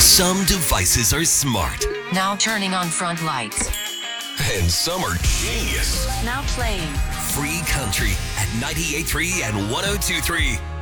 Some devices are smart. Now turning on front lights. And some are genius. Now playing. Free Country at 98.3 and 102.3.